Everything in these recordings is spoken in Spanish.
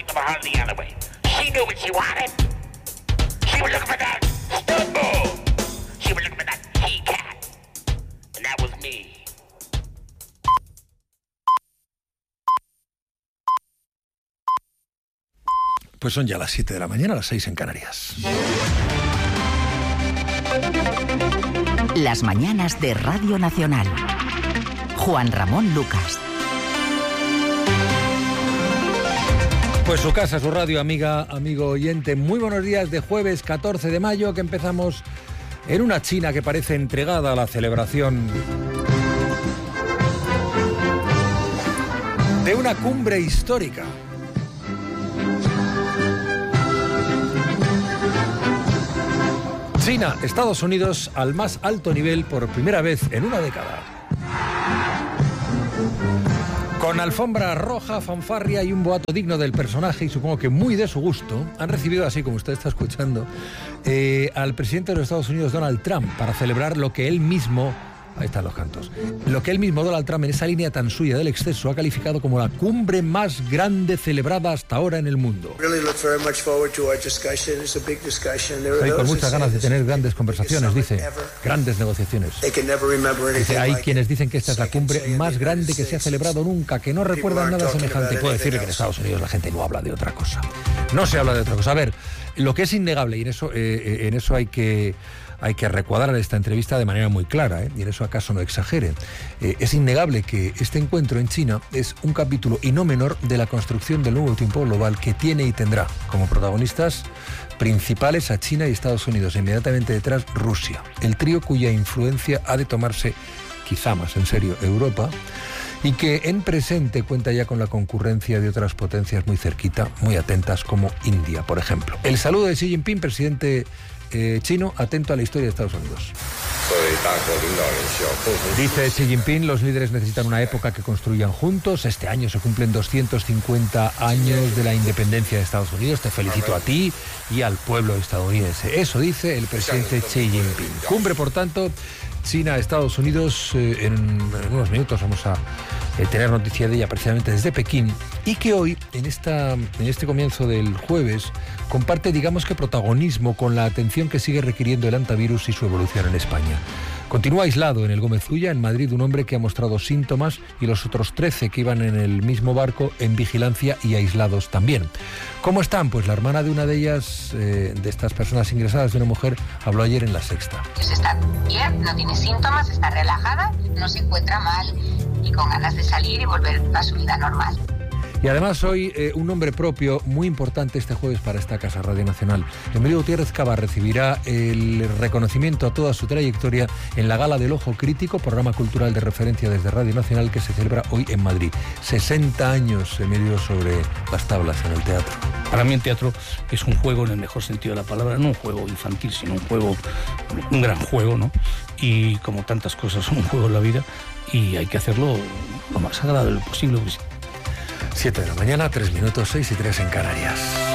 take them behind the alleyway. She knew what she wanted. She was looking for that stumble. She was looking for that he-cat. And that was me. Pues son ya las 7 de la mañana, las 6 en Canarias. Las mañanas de Radio Nacional. Juan Ramón Lucas. Pues su casa, su radio, amiga, amigo oyente. Muy buenos días de jueves 14 de mayo, que empezamos en una China que parece entregada a la celebración de una cumbre histórica. China, Estados Unidos al más alto nivel por primera vez en una década. Con alfombra roja, fanfarria y un boato digno del personaje y supongo que muy de su gusto, han recibido, así como usted está escuchando, al presidente de los Estados Unidos, Donald Trump, para celebrar lo que él mismo... Ahí están los cantos. Lo que él mismo, Donald Trump, en esa línea tan suya del exceso, ha calificado como la cumbre más grande celebrada hasta ahora en el mundo. Estoy con muchas ganas de tener grandes conversaciones, dice, grandes negociaciones. Dice, hay quienes dicen que esta es la cumbre más grande que se ha celebrado nunca, que no recuerdan nada semejante. Puedo decirle que en Estados Unidos la gente no habla de otra cosa. No se habla de otra cosa. A ver, lo que es innegable, y en eso hay que recuadrar esta entrevista de manera muy clara, y en eso acaso no exagere. Es innegable que este encuentro en China es un capítulo, y no menor, de la construcción del nuevo tiempo global que tiene y tendrá como protagonistas principales a China y Estados Unidos, e inmediatamente detrás Rusia, el trío cuya influencia ha de tomarse quizá más en serio Europa, y que en presente cuenta ya con la concurrencia de otras potencias muy cerquita, muy atentas, como India, por ejemplo. El saludo de Xi Jinping, presidente chino, atento a la historia de Estados Unidos. Dice Xi Jinping, los líderes necesitan una época que construyan juntos. Este año se cumplen 250 años de la independencia de Estados Unidos. Te felicito a ti y al pueblo estadounidense. Eso dice el presidente Xi Jinping. Cumbre, por tanto, China-Estados Unidos. En unos minutos vamos a tener noticia de ella precisamente desde Pekín, y que hoy, en este comienzo del jueves, comparte, digamos que protagonismo con la atención que sigue requiriendo el hantavirus y su evolución en España. Continúa aislado en el Gómez Ulla, en Madrid, un hombre que ha mostrado síntomas, y los otros 13 que iban en el mismo barco en vigilancia y aislados también. ¿Cómo están? Pues la hermana de una de ellas, de estas personas ingresadas, de una mujer, habló ayer en La Sexta. Pues está bien, no tiene síntomas, está relajada, no se encuentra mal y con ganas de salir y volver a su vida normal. Y además hoy un nombre propio muy importante este jueves para esta casa, Radio Nacional. Emilio Gutiérrez Cava recibirá el reconocimiento a toda su trayectoria en la Gala del Ojo Crítico, programa cultural de referencia desde Radio Nacional que se celebra hoy en Madrid. 60 años, Emilio, sobre las tablas en el teatro. Para mí el teatro es un juego en el mejor sentido de la palabra, no un juego infantil, sino un gran juego, ¿no? Y como tantas cosas, un juego en la vida, y hay que hacerlo lo más agradable posible. 7 de la mañana, 3 minutos, 6 y 3 en Canarias.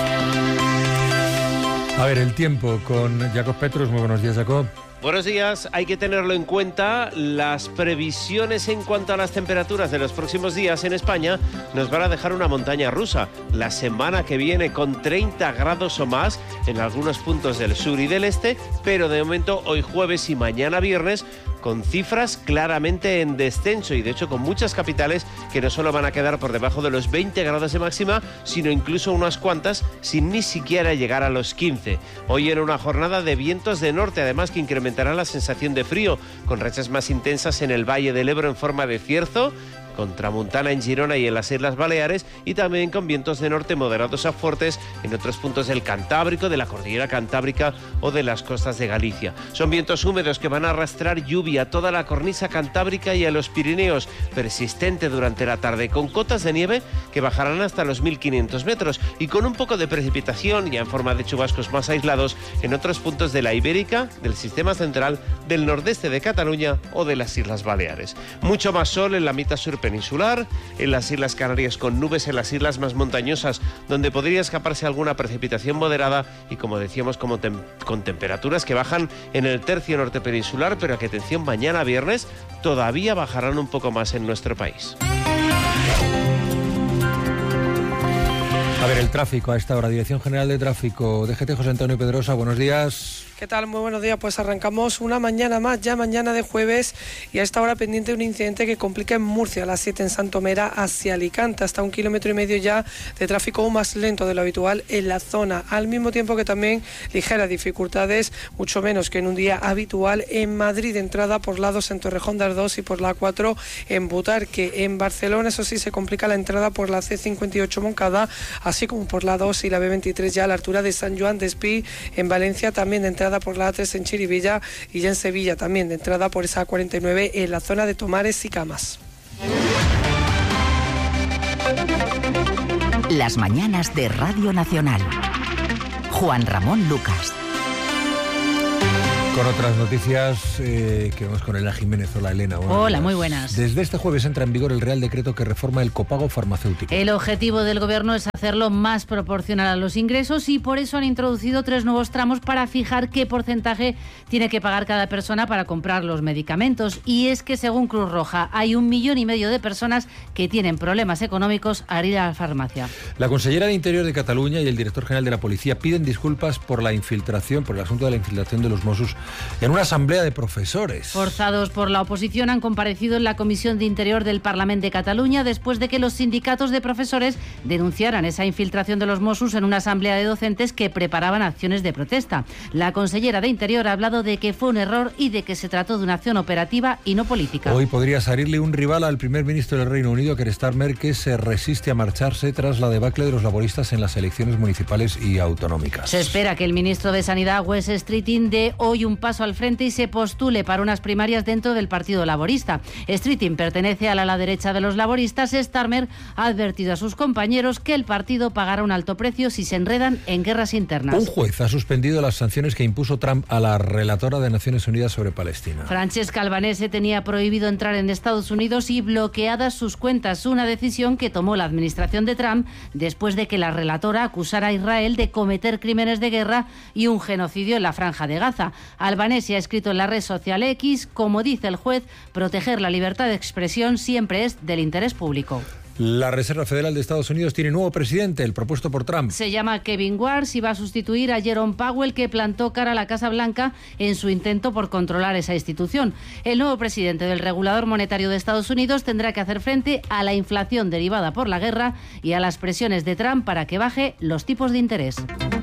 A ver, el tiempo con Jacob Petrus. Muy buenos días, Jacob. Buenos días. Hay que tenerlo en cuenta. Las previsiones en cuanto a las temperaturas de los próximos días en España nos van a dejar una montaña rusa. La semana que viene con 30 grados o más en algunos puntos del sur y del este, pero de momento hoy jueves y mañana viernes con cifras claramente en descenso, y de hecho con muchas capitales que no solo van a quedar por debajo de los 20 grados de máxima, sino incluso unas cuantas sin ni siquiera llegar a los 15. Hoy era una jornada de vientos de norte, además, que incrementarán la sensación de frío, con rachas más intensas en el Valle del Ebro en forma de cierzo, con tramontana en Girona y en las Islas Baleares, y también con vientos de norte moderados a fuertes en otros puntos del Cantábrico, de la Cordillera Cantábrica o de las costas de Galicia. Son vientos húmedos que van a arrastrar lluvia a toda la cornisa cantábrica y a los Pirineos, persistente durante la tarde, con cotas de nieve que bajarán hasta los 1.500 metros y con un poco de precipitación, ya en forma de chubascos más aislados, en otros puntos de la Ibérica, del sistema central, del nordeste de Cataluña o de las Islas Baleares. Mucho más sol en la mitad sur peninsular, en las Islas Canarias con nubes en las islas más montañosas, donde podría escaparse alguna precipitación moderada, y como decíamos, con temperaturas que bajan en el tercio norte peninsular, pero que, atención, mañana viernes todavía bajarán un poco más en nuestro país. A ver, el tráfico a esta hora. Dirección General de Tráfico, DGT, José Antonio Pedrosa, buenos días. ¿Qué tal? Muy buenos días. Pues arrancamos una mañana más, ya mañana de jueves, y a esta hora pendiente de un incidente que complica en Murcia, a las 7 en Santomera, hacia Alicante, hasta 1,5 kilómetros ya de tráfico aún más lento de lo habitual en la zona. Al mismo tiempo que también ligeras dificultades, mucho menos que en un día habitual, en Madrid, entrada por la 2 en Torrejón de Ardoz y por la 4 en Butarque. En Barcelona, eso sí, se complica la entrada por la C58 Moncada, así como por la 2 y la B23 ya a la altura de San Joan de Espí. En Valencia también de entrada por la A3 en Chirivilla, y ya en Sevilla también de entrada por esa A49 en la zona de Tomares y Camas. Las mañanas de Radio Nacional. Juan Ramón Lucas. Con otras noticias que vamos con Elena Jiménez. Hola, Elena. Hola, muy buenas. Desde este jueves entra en vigor el Real Decreto que reforma el copago farmacéutico. El objetivo del Gobierno es hacerlo más proporcional a los ingresos, y por eso han introducido 3 nuevos tramos para fijar qué porcentaje tiene que pagar cada persona para comprar los medicamentos. Y es que, según Cruz Roja, hay 1,5 millones de personas que tienen problemas económicos al ir a la farmacia. La consellera de Interior de Cataluña y el director general de la Policía piden disculpas por el asunto de la infiltración de los Mossos en una asamblea de profesores. Forzados por la oposición, han comparecido en la Comisión de Interior del Parlament de Cataluña después de que los sindicatos de profesores denunciaran esa infiltración de los Mossos en una asamblea de docentes que preparaban acciones de protesta. La consellera de Interior ha hablado de que fue un error y de que se trató de una acción operativa y no política. Hoy podría salirle un rival al primer ministro del Reino Unido, Keir Starmer, que se resiste a marcharse tras la debacle de los laboristas en las elecciones municipales y autonómicas. Se espera que el ministro de Sanidad, Wes Streeting, dé hoy un paso al frente y se postule para unas primarias dentro del Partido Laborista. Streeting pertenece al ala derecha de los laboristas. Starmer ha advertido a sus compañeros que el partido pagará un alto precio si se enredan en guerras internas. Un juez ha suspendido las sanciones que impuso Trump a la relatora de Naciones Unidas sobre Palestina. Francesca Albanese tenía prohibido entrar en Estados Unidos y bloqueadas sus cuentas, una decisión que tomó la administración de Trump después de que la relatora acusara a Israel de cometer crímenes de guerra y un genocidio en la Franja de Gaza. Albanese ha escrito en la red social X: como dice el juez, proteger la libertad de expresión siempre es del interés público. La Reserva Federal de Estados Unidos tiene nuevo presidente, el propuesto por Trump. Se llama Kevin Warsh y va a sustituir a Jerome Powell, que plantó cara a la Casa Blanca en su intento por controlar esa institución. El nuevo presidente del regulador monetario de Estados Unidos tendrá que hacer frente a la inflación derivada por la guerra y a las presiones de Trump para que baje los tipos de interés.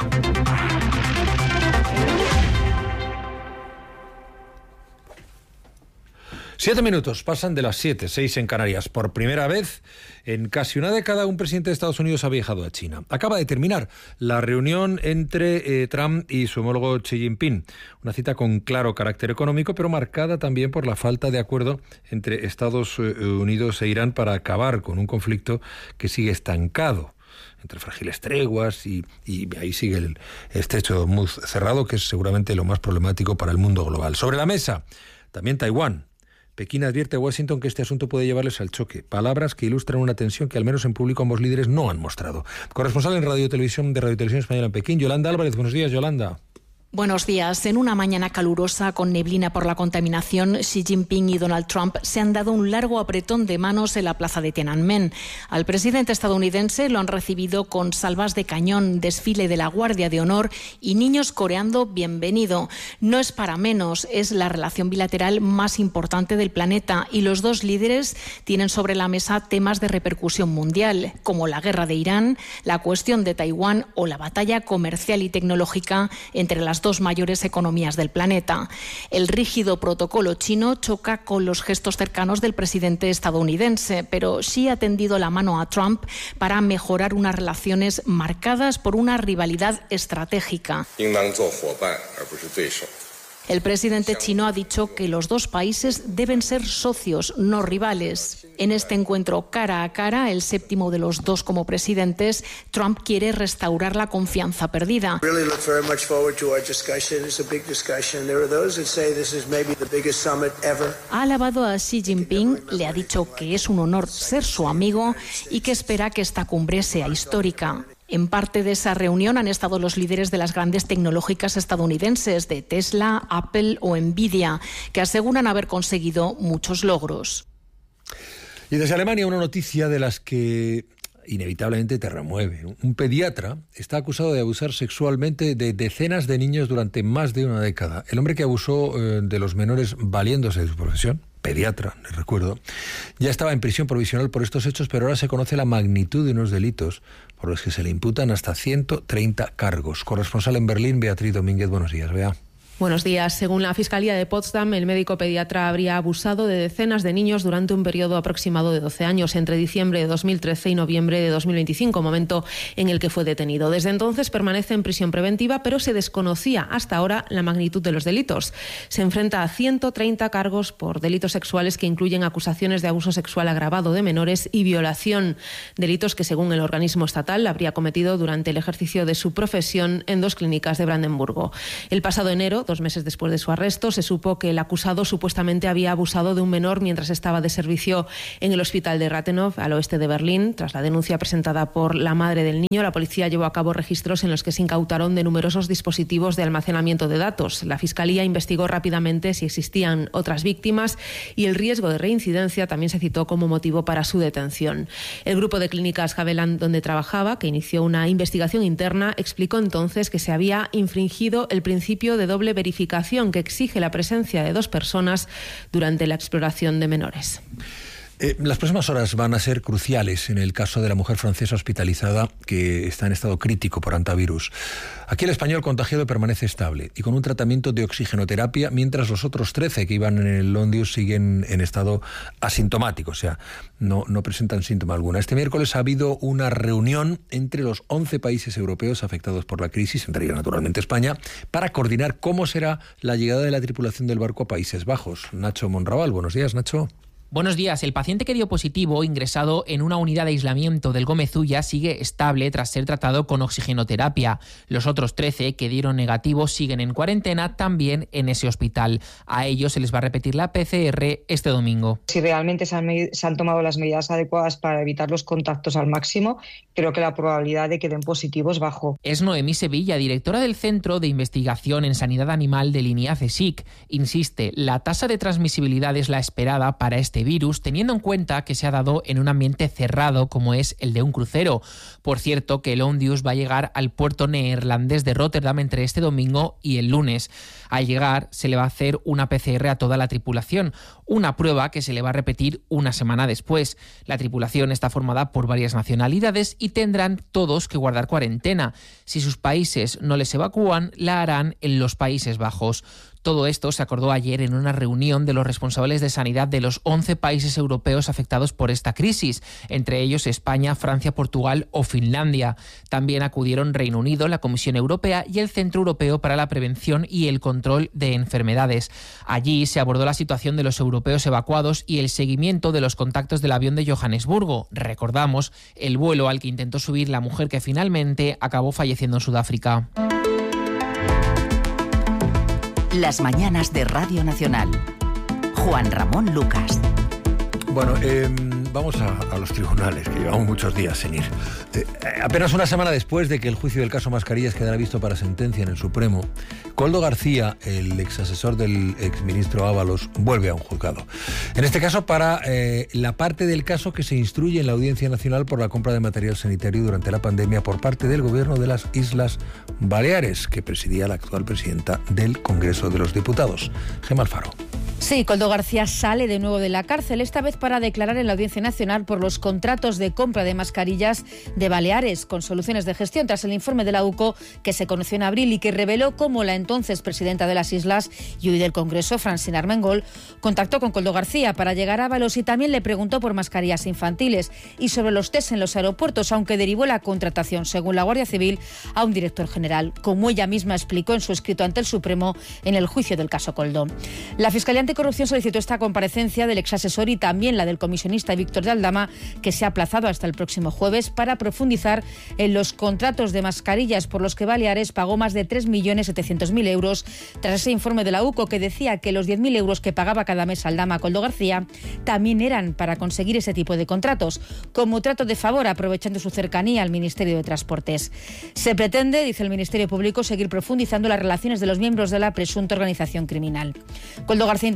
Siete minutos pasan de las 7, 6 en Canarias. Por primera vez en casi una década, un presidente de Estados Unidos ha viajado a China. Acaba de terminar la reunión entre Trump y su homólogo Xi Jinping. Una cita con claro carácter económico, pero marcada también por la falta de acuerdo entre Estados Unidos e Irán para acabar con un conflicto que sigue estancado entre frágiles treguas, y ahí sigue el estrecho de Hormuz cerrado, que es seguramente lo más problemático para el mundo global. Sobre la mesa, también Taiwán. Pekín advierte a Washington que este asunto puede llevarles al choque. Palabras que ilustran una tensión que al menos en público ambos líderes no han mostrado. Corresponsal en Radio Televisión Española en Pekín, Yolanda Álvarez. Buenos días, Yolanda. Buenos días. En una mañana calurosa con neblina por la contaminación, Xi Jinping y Donald Trump se han dado un largo apretón de manos en la plaza de Tiananmen. Al presidente estadounidense lo han recibido con salvas de cañón, desfile de la Guardia de Honor y niños coreando bienvenido. No es para menos, es la relación bilateral más importante del planeta, y los dos líderes tienen sobre la mesa temas de repercusión mundial, como la guerra de Irán, la cuestión de Taiwán o la batalla comercial y tecnológica entre las dos mayores economías del planeta. El rígido protocolo chino choca con los gestos cercanos del presidente estadounidense, pero Xi ha tendido la mano a Trump para mejorar unas relaciones marcadas por una rivalidad estratégica. El presidente chino ha dicho que los dos países deben ser socios, no rivales. En este encuentro cara a cara, el séptimo de los dos como presidentes, Trump quiere restaurar la confianza perdida. Ha alabado a Xi Jinping, le ha dicho que es un honor ser su amigo y que espera que esta cumbre sea histórica. En parte de esa reunión han estado los líderes de las grandes tecnológicas estadounidenses, de Tesla, Apple o Nvidia, que aseguran haber conseguido muchos logros. Y desde Alemania una noticia de las que inevitablemente te remueve. Un pediatra está acusado de abusar sexualmente de decenas de niños durante más de una década. El hombre que abusó de los menores valiéndose de su profesión, pediatra, les recuerdo, ya estaba en prisión provisional por estos hechos, pero ahora se conoce la magnitud de unos delitos por los que se le imputan hasta 130 cargos. Corresponsal en Berlín, Beatriz Domínguez, buenos días, Bea. Buenos días. Según la Fiscalía de Potsdam, el médico pediatra habría abusado de decenas de niños durante un periodo aproximado de 12 años, entre diciembre de 2013 y noviembre de 2025, momento en el que fue detenido. Desde entonces permanece en prisión preventiva, pero se desconocía hasta ahora la magnitud de los delitos. Se enfrenta a 130 cargos por delitos sexuales que incluyen acusaciones de abuso sexual agravado de menores y violación, delitos que, según el organismo estatal, habría cometido durante el ejercicio de su profesión en 2 clínicas de Brandenburgo. El pasado enero, 2 meses después de su arresto, se supo que el acusado supuestamente había abusado de un menor mientras estaba de servicio en el hospital de Rathenow, al oeste de Berlín. Tras la denuncia presentada por la madre del niño, la policía llevó a cabo registros en los que se incautaron de numerosos dispositivos de almacenamiento de datos. La Fiscalía investigó rápidamente si existían otras víctimas y el riesgo de reincidencia también se citó como motivo para su detención. El grupo de clínicas Haveland, donde trabajaba, que inició una investigación interna, explicó entonces que se había infringido el principio de doble verificación que exige la presencia de 2 personas durante la exploración de menores. Las próximas horas van a ser cruciales en el caso de la mujer francesa hospitalizada que está en estado crítico por hantavirus. Aquí el español contagiado permanece estable y con un tratamiento de oxigenoterapia, mientras los otros 13 que iban en el Ondius siguen en estado asintomático, o sea, no presentan síntoma alguna. Este miércoles ha habido una reunión entre los 11 países europeos afectados por la crisis, entre ellos naturalmente España, para coordinar cómo será la llegada de la tripulación del barco a Países Bajos. Nacho Monraval, buenos días, Nacho. Buenos días. El paciente que dio positivo, ingresado en una unidad de aislamiento del Gómez Ulla, sigue estable tras ser tratado con oxigenoterapia. Los otros 13 que dieron negativo siguen en cuarentena también en ese hospital. A ellos se les va a repetir la PCR este domingo. Si realmente se han tomado las medidas adecuadas para evitar los contactos al máximo, creo que la probabilidad de que den positivo es bajo. Es Noemí Sevilla, directora del Centro de Investigación en Sanidad Animal del INIA-CSIC. Insiste, la tasa de transmisibilidad es la esperada para este virus, teniendo en cuenta que se ha dado en un ambiente cerrado como es el de un crucero. Por cierto, que el Ondius va a llegar al puerto neerlandés de Rotterdam entre este domingo y el lunes. Al llegar se le va a hacer una PCR a toda la tripulación, una prueba que se le va a repetir una semana después. La tripulación está formada por varias nacionalidades y tendrán todos que guardar cuarentena. Si sus países no les evacúan, la harán en los Países Bajos. Todo esto se acordó ayer en una reunión de los responsables de sanidad de los 11 países europeos afectados por esta crisis, entre ellos España, Francia, Portugal o Finlandia. También acudieron Reino Unido, la Comisión Europea y el Centro Europeo para la Prevención y el Control de Enfermedades. Allí se abordó la situación de los europeos evacuados y el seguimiento de los contactos del avión de Johannesburgo. Recordamos el vuelo al que intentó subir la mujer que finalmente acabó falleciendo en Sudáfrica. Las mañanas de Radio Nacional. Juan Ramón Lucas. Bueno, vamos a los tribunales, que llevamos muchos días sin ir. Apenas una semana después de que el juicio del caso Mascarillas quedara visto para sentencia en el Supremo, Koldo García, el exasesor del exministro Ábalos, vuelve a un juzgado. En este caso para la parte del caso que se instruye en la Audiencia Nacional por la compra de material sanitario durante la pandemia por parte del gobierno de las Islas Baleares, que presidía la actual presidenta del Congreso de los Diputados, Gemma Alfaro. Sí, Koldo García sale de nuevo de la cárcel, esta vez para declarar en la Audiencia Nacional por los contratos de compra de mascarillas de Baleares con soluciones de gestión, tras el informe de la UCO que se conoció en abril y que reveló cómo la entonces presidenta de las Islas y hoy del Congreso, Francina Armengol, contactó con Koldo García para llegar a Ábalos y también le preguntó por mascarillas infantiles y sobre los test en los aeropuertos, aunque derivó la contratación, según la Guardia Civil, a un director general, como ella misma explicó en su escrito ante el Supremo en el juicio del caso Koldo. La Fiscalía Anticorrupción solicitó esta comparecencia del exasesor y también la del comisionista Víctor de Aldama, que se ha aplazado hasta el próximo jueves para profundizar en los contratos de mascarillas por los que Baleares pagó más de 3.700.000 euros, tras ese informe de la UCO que decía que los 10.000 euros que pagaba cada mes Aldama a Koldo García también eran para conseguir ese tipo de contratos, como trato de favor, aprovechando su cercanía al Ministerio de Transportes. Se pretende, dice el Ministerio Público, seguir profundizando las relaciones de los miembros de la presunta organización criminal. Koldo García intentó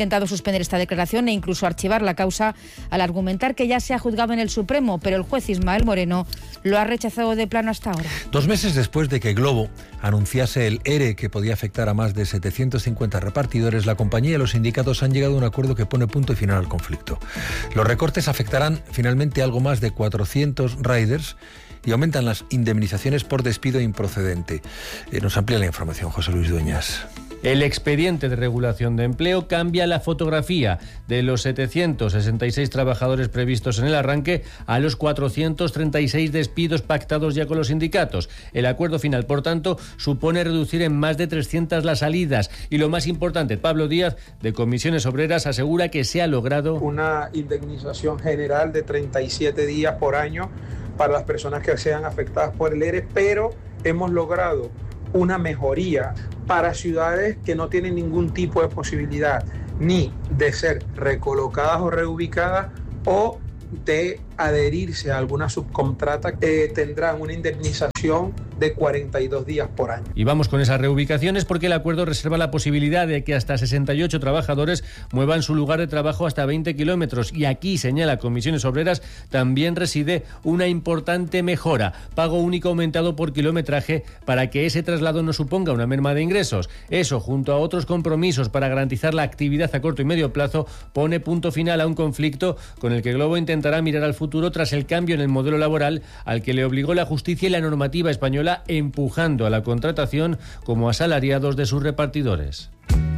intentado suspender esta declaración e incluso archivar la causa al argumentar que ya se ha juzgado en el Supremo, pero el juez Ismael Moreno lo ha rechazado de plano hasta ahora. 2 meses después de que Globo anunciase el ERE que podía afectar a más de 750 repartidores, la compañía y los sindicatos han llegado a un acuerdo que pone punto y final al conflicto. Los recortes afectarán finalmente a algo más de 400 riders y aumentan las indemnizaciones por despido improcedente. Nos amplía la información José Luis Dueñas. El expediente de regulación de empleo cambia la fotografía de los 766 trabajadores previstos en el arranque a los 436 despidos pactados ya con los sindicatos. El acuerdo final, por tanto, supone reducir en más de 300 las salidas. Y lo más importante, Pablo Díaz, de Comisiones Obreras, asegura que se ha logrado una indemnización general de 37 días por año para las personas que sean afectadas por el ERE, pero hemos logrado una mejoría para ciudades que no tienen ningún tipo de posibilidad ni de ser recolocadas o reubicadas o de adherirse a alguna subcontrata, tendrán una indemnización de 42 días por año. Y vamos con esas reubicaciones porque el acuerdo reserva la posibilidad de que hasta 68 trabajadores muevan su lugar de trabajo hasta 20 kilómetros. Y aquí, señala Comisiones Obreras, también reside una importante mejora. Pago único aumentado por kilometraje para que ese traslado no suponga una merma de ingresos. Eso, junto a otros compromisos para garantizar la actividad a corto y medio plazo, pone punto final a un conflicto con el que Globo intentará mirar al futuro tras el cambio en el modelo laboral al que le obligó la justicia y la normativa española, empujando a la contratación como asalariados de sus repartidores.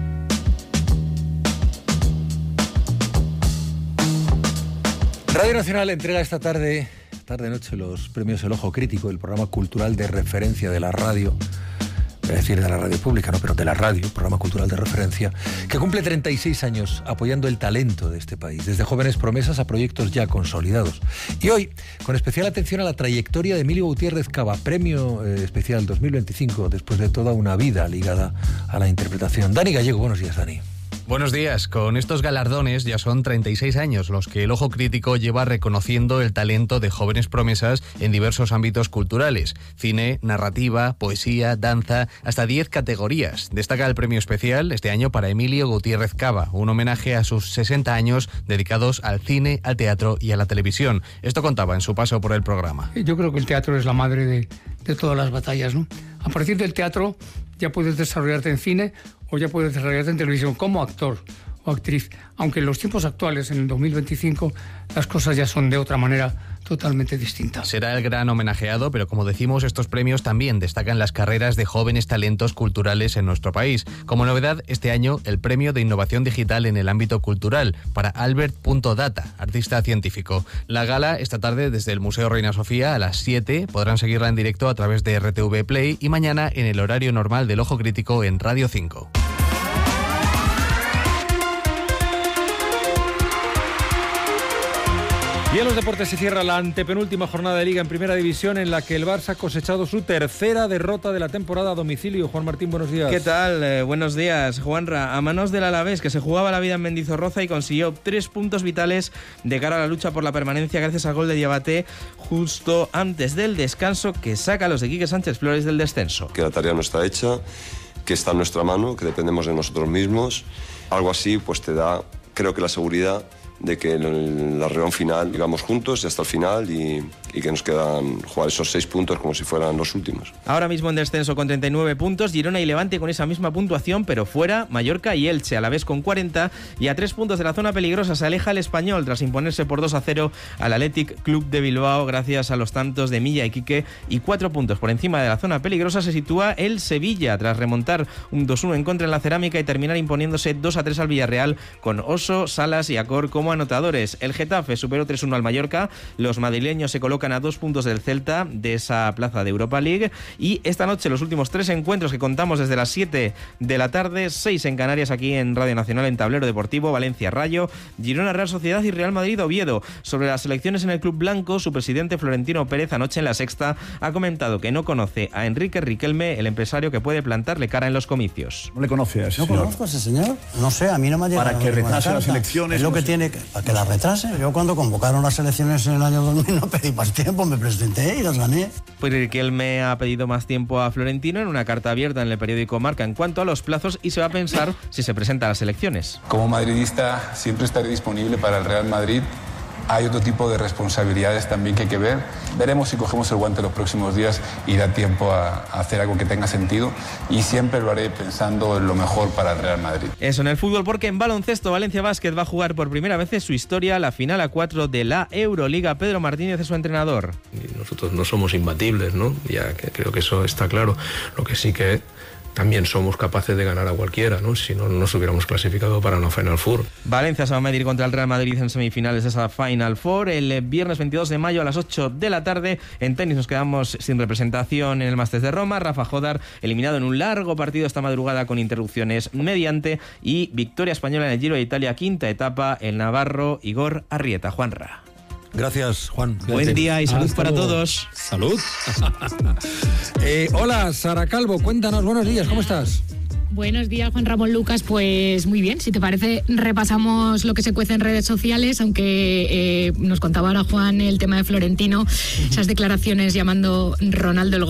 Radio Nacional entrega esta tarde-noche los premios El Ojo Crítico, el programa cultural de referencia de la radio. Es decir, de la radio pública, no, pero de la radio, programa cultural de referencia, que cumple 36 años apoyando el talento de este país, desde jóvenes promesas a proyectos ya consolidados. Y hoy, con especial atención a la trayectoria de Emilio Gutiérrez Cava, premio especial 2025, después de toda una vida ligada a la interpretación. Dani Gallego, buenos días, Dani. Buenos días. Con estos galardones ya son 36 años los que el Ojo Crítico lleva reconociendo el talento de jóvenes promesas en diversos ámbitos culturales: cine, narrativa, poesía, danza, hasta 10 categorías. Destaca el premio especial este año para Emilio Gutiérrez Cava, un homenaje a sus 60 años dedicados al cine, al teatro y a la televisión. Esto contaba en su paso por el programa. Yo creo que el teatro es la madre de todas las batallas, ¿no? A partir del teatro ya puedes desarrollarte en cine o ya puedes desarrollarte en televisión como actor o actriz, aunque en los tiempos actuales, en el 2025, las cosas ya son de otra manera totalmente distinta. Será el gran homenajeado, pero como decimos, estos premios también destacan las carreras de jóvenes talentos culturales en nuestro país. Como novedad, este año, el premio de innovación digital en el ámbito cultural para Albert.data, artista científico. La gala esta tarde desde el Museo Reina Sofía a las 7. Podrán seguirla en directo a través de RTV Play y mañana en el horario normal del Ojo Crítico en Radio 5. Y en los deportes se cierra la antepenúltima jornada de Liga en Primera División, en la que el Barça ha cosechado su tercera derrota de la temporada a domicilio. Juan Martín, buenos días. ¿Qué tal? Buenos días, Juanra. A manos del Alavés, que se jugaba la vida en Mendizorroza y consiguió 3 puntos vitales de cara a la lucha por la permanencia gracias al gol de Diabaté justo antes del descanso, que saca a los de Quique Sánchez Flores del descenso. Que la tarea no está hecha, que está en nuestra mano, que dependemos de nosotros mismos. Algo así pues te da, creo que la seguridad de que en la reunión final llegamos juntos y hasta el final y que nos quedan jugar esos 6 puntos como si fueran los últimos. Ahora mismo en descenso con 39 puntos, Girona y Levante con esa misma puntuación, pero fuera Mallorca y Elche, a la vez con 40, y a 3 puntos de la zona peligrosa se aleja el Español tras imponerse por 2-0 al Athletic Club de Bilbao gracias a los tantos de Milla y Quique, y 4 puntos por encima de la zona peligrosa se sitúa el Sevilla tras remontar un 2-1 en contra en la Cerámica y terminar imponiéndose 2-3 al Villarreal con Oso, Salas y Acor como anotadores. El Getafe superó 3-1 al Mallorca, los madrileños se colocan a 2 puntos del Celta de esa plaza de Europa League, y esta noche los últimos 3 encuentros que contamos desde las 7 de la tarde, 6 en Canarias aquí en Radio Nacional en Tablero Deportivo: Valencia Rayo, Girona Real Sociedad y Real Madrid Oviedo. Sobre las elecciones en el Club Blanco, su presidente Florentino Pérez anoche en La Sexta ha comentado que no conoce a Enrique Riquelme, el empresario que puede plantarle cara en los comicios. ¿No le conoce a ese señor? ¿No conozco a ese señor? No sé, a mí no me ha llegado. Para que retrase las elecciones. Es lo que tiene, para que las retrase. Yo cuando convocaron las elecciones en el año 2000 no pedí para más tiempo, me presenté y las gané. Pues Riquelme ha pedido más tiempo a Florentino en una carta abierta en el periódico Marca en cuanto a los plazos y se va a pensar si se presenta a las elecciones. Como madridista siempre estaré disponible para el Real Madrid. Hay otro tipo de responsabilidades también que hay que ver. Veremos si cogemos el guante los próximos días y da tiempo a hacer algo que tenga sentido. Y siempre lo haré pensando en lo mejor para el Real Madrid. Eso en el fútbol, porque en baloncesto Valencia Basket va a jugar por primera vez en su historia la final A4 de la Euroliga. Pedro Martínez es su entrenador. Nosotros no somos imbatibles, ¿no? Ya que creo que eso está claro. Lo que sí que también somos capaces de ganar a cualquiera, ¿no? Si no nos hubiéramos clasificado para una Final Four. Valencia se va a medir contra el Real Madrid en semifinales de esa Final Four el viernes 22 de mayo a las 8 de la tarde. En tenis nos quedamos sin representación en el Masters de Roma. Rafa Jodar eliminado en un largo partido esta madrugada con interrupciones mediante, y victoria española en el Giro de Italia, quinta etapa, el navarro Igor Arrieta. Juanra. Gracias, Juan. Buen día y salud para luego. todos. Salud. Hola, Sara Calvo, cuéntanos, buenos días, ¿cómo estás? Buenos días, Juan Ramón Lucas. Pues muy bien, si te parece, repasamos lo que se cuece en redes sociales, aunque nos contaba ahora Juan el tema de Florentino, esas declaraciones llamando Ronaldo el